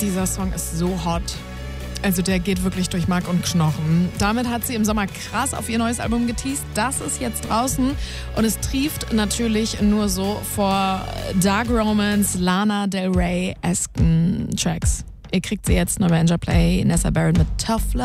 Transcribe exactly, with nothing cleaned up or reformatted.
Dieser Song ist so hot. Also der geht wirklich durch Mark und Knochen. Damit hat sie im Sommer krass auf ihr neues Album geteased. Das ist jetzt draußen und es trieft natürlich nur so vor Dark Romance, Lana Del Rey-esken Tracks. Ihr kriegt sie jetzt, November Play, Nessa Barrett mit Tough Love.